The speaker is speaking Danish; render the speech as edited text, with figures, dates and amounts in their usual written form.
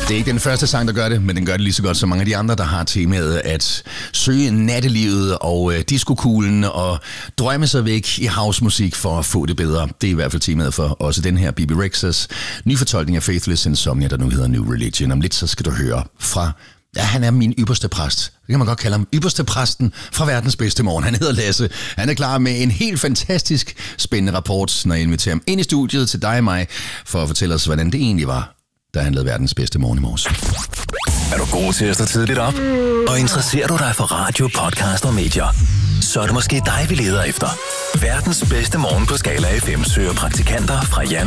Det er ikke den første sang, der gør det, men den gør det lige så godt som mange af de andre, der har temaet at søge nattelivet og diskokuglen og drømme sig væk i housemusik for at få det bedre. Det er i hvert fald temaet for også den her Bebe Rexhas nye fortolkning af Faithless Insomnia, der nu hedder New Religion. Om lidt så skal du høre fra... Ja, han er min ypperste præst. Det kan man godt kalde ham. Ypperste præsten fra verdens bedste morgen. Han hedder Lasse. Han er klar med en helt fantastisk spændende rapport, når jeg inviterer ham ind i studiet til dig og mig, for at fortælle os, hvordan det egentlig var, da han lavede verdens bedste morgen i morges. Er du god til at stå tidligt op? Og interesserer du dig for radio, podcast og medier? Så er det måske dig, vi leder efter. Verdens bedste morgen på Skala FM søger praktikanter fra januar